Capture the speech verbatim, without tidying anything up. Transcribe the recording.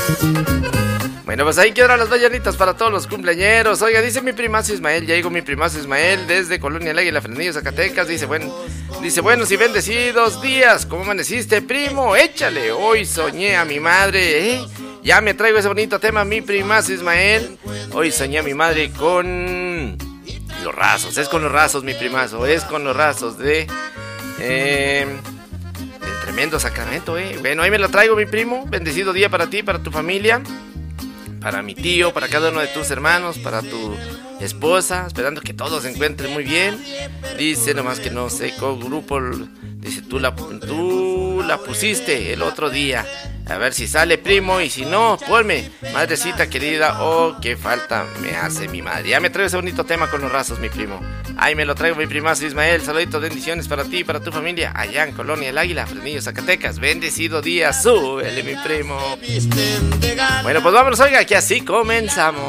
Bueno, pues ahí quedan las mañanitas para todos los cumpleañeros. Oiga, dice mi primazo Ismael, ya llegó mi primazo Ismael desde Colonia El Águila, Fresnillo, Zacatecas. Dice, bueno, dice, buenos y bendecidos días. ¿Cómo amaneciste, primo? Échale, hoy soñé a mi madre, ¿eh? Ya me traigo ese bonito tema, mi primazo Ismael. Hoy soñé a mi madre con los rasos, es con los rasos, mi primazo, es con los rasos de... Eh... El tremendo sacramento, eh. Bueno, ahí me lo traigo, mi primo. Bendecido día para ti, para tu familia, para mi tío, para cada uno de tus hermanos, para tu esposa, esperando que todos se encuentren muy bien. Dice nomás que no sé qué grupo. Dice, tú la, tú la pusiste el otro día. A ver si sale, primo, y si no, ponme, madrecita querida, oh, qué falta me hace mi madre. Ya me traigo ese bonito tema con los rasos, mi primo. Ahí me lo traigo, mi primazo Ismael. Saluditos, bendiciones para ti y para tu familia, allá en Colonia El Águila, Fresnillo, Zacatecas. Bendecido día, súbele, mi primo. Bueno, pues vámonos, oiga, que así comenzamos.